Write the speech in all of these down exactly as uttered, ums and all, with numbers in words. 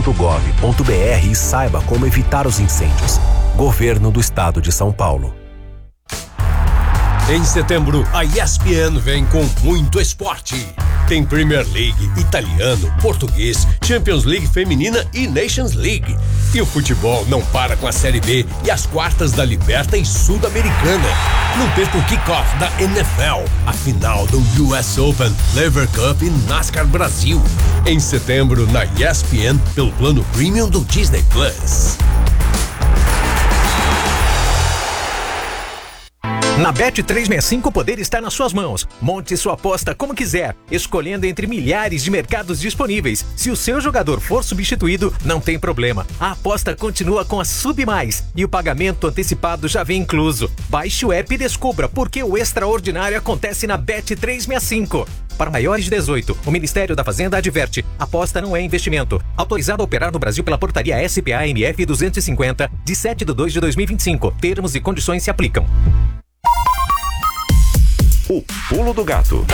ponto gov ponto br e saiba como evitar os incêndios. Governo do Estado de São Paulo. Em setembro, a E S P N vem com muito esporte. Tem Premier League, italiano, português, Champions League feminina e Nations League. E o futebol não para com a Série B e as quartas da Liberta e Sul-Americana. Não perca o kickoff da N F L, a final do U S Open, Lever Cup e NASCAR Brasil. Em setembro, na E S P N, pelo plano Premium do Disney Plus. Na Bet trezentos e sessenta e cinco o poder está nas suas mãos. Monte sua aposta como quiser, escolhendo entre milhares de mercados disponíveis. Se o seu jogador for substituído, não tem problema. A aposta continua com a Sub Mais e o pagamento antecipado já vem incluso. Baixe o app e descubra por que o extraordinário acontece na Bet trezentos e sessenta e cinco. Para maiores de dezoito, o Ministério da Fazenda adverte: aposta não é investimento. Autorizado a operar no Brasil pela portaria S P A M F duzentos e cinquenta, de sete de dois de dois mil e vinte e cinco. Termos e condições se aplicam. O Pulo do Gato.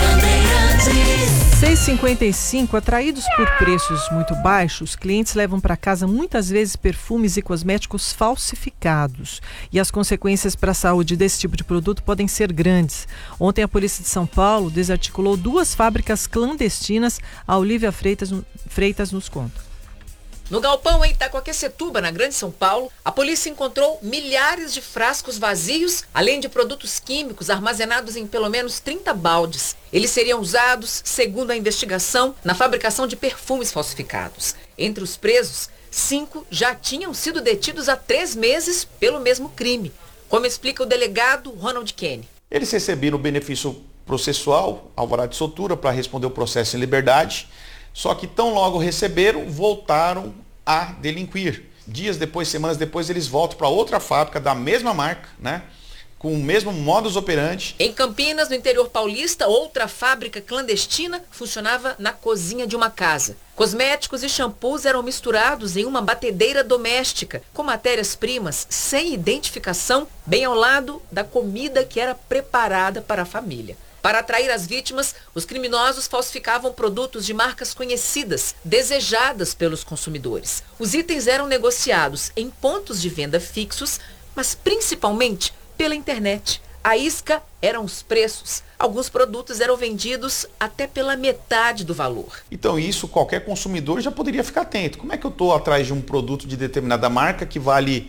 seis e cinquenta e cinco, atraídos por preços muito baixos, clientes levam para casa muitas vezes perfumes e cosméticos falsificados. E as consequências para a saúde desse tipo de produto podem ser grandes. Ontem a Polícia de São Paulo desarticulou duas fábricas clandestinas. A Olivia Freitas, Freitas nos conta. No galpão em Itacoaquecetuba, na Grande São Paulo, a polícia encontrou milhares de frascos vazios, além de produtos químicos armazenados em pelo menos trinta baldes. Eles seriam usados, segundo a investigação, na fabricação de perfumes falsificados. Entre os presos, cinco já tinham sido detidos há três meses pelo mesmo crime, como explica o delegado Ronald Kenny. Eles receberam o benefício processual, alvará de soltura, para responder o processo em liberdade. Só que tão logo receberam, voltaram a delinquir. Dias depois, semanas depois, eles voltam para outra fábrica da mesma marca, né? Com o mesmo modus operandi. Em Campinas, no interior paulista, outra fábrica clandestina funcionava na cozinha de uma casa. Cosméticos e shampoos eram misturados em uma batedeira doméstica, com matérias-primas sem identificação, bem ao lado da comida que era preparada para a família. Para atrair as vítimas, os criminosos falsificavam produtos de marcas conhecidas, desejadas pelos consumidores. Os itens eram negociados em pontos de venda fixos, mas principalmente pela internet. A isca eram os preços. Alguns produtos eram vendidos até pela metade do valor. Então isso qualquer consumidor já poderia ficar atento. Como é que eu estou atrás de um produto de determinada marca que vale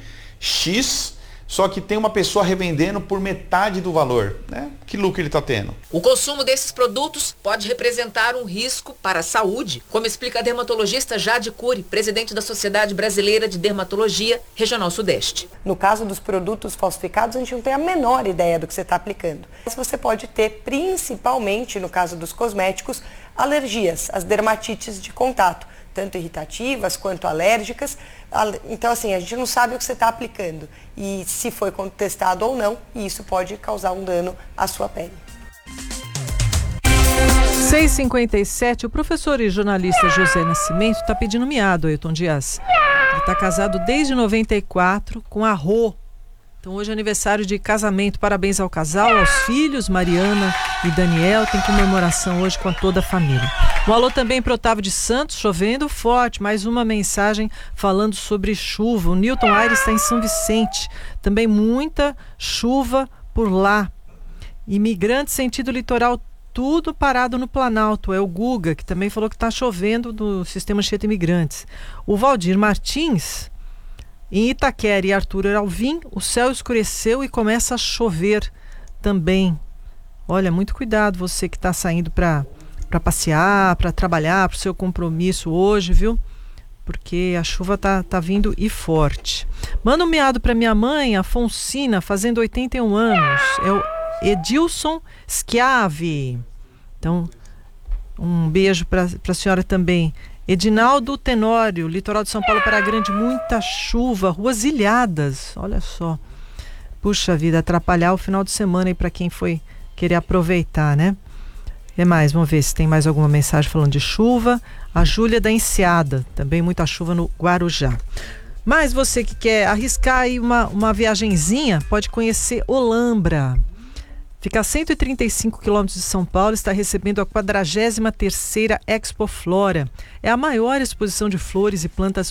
X, só que tem uma pessoa revendendo por metade do valor, né? Que lucro ele está tendo? O consumo desses produtos pode representar um risco para a saúde, como explica a dermatologista Jade Cury, presidente da Sociedade Brasileira de Dermatologia Regional Sudeste. No caso dos produtos falsificados, a gente não tem a menor ideia do que você está aplicando. Mas você pode ter, principalmente no caso dos cosméticos, alergias, as dermatites de contato, tanto irritativas quanto alérgicas. Então, assim, a gente não sabe o que você está aplicando e se foi contestado ou não, e isso pode causar um dano à sua pele. seis e cinquenta e sete, o professor e jornalista José Nascimento está pedindo miado, Ailton Dias. Ele está casado desde noventa e quatro com a Rô. Então hoje é aniversário de casamento. Parabéns ao casal, aos filhos, Mariana e Daniel. Tem comemoração hoje com toda a família. Um alô também para Otávio de Santos, chovendo forte. Mais uma mensagem falando sobre chuva. O Newton Aires está em São Vicente. Também muita chuva por lá. Imigrantes sentido litoral, tudo parado no Planalto. É o Guga, que também falou que está chovendo no sistema Anchieta Imigrantes. O Valdir Martins, em Itaquera e Arthur Alvim, o céu escureceu e começa a chover também. Olha, muito cuidado você que está saindo para para passear, para trabalhar, para o seu compromisso hoje, viu? Porque a chuva tá, tá vindo e forte. Manda um miado para minha mãe, Afonsina, fazendo oitenta e um anos. É o Edilson Schiavi. Então, um beijo para a senhora também. Edinaldo Tenório, litoral de São Paulo para Grande, muita chuva, ruas ilhadas, olha só. Puxa vida, atrapalhar o final de semana aí para quem foi querer aproveitar, né? E mais, vamos ver se tem mais alguma mensagem falando de chuva. A Júlia da Enseada, também muita chuva no Guarujá. Mas você que quer arriscar aí uma, uma viagenzinha, pode conhecer Olambra. Fica a cento e trinta e cinco quilômetros de São Paulo, está recebendo a quadragésima terceira Expo Flora. É a maior exposição de flores e plantas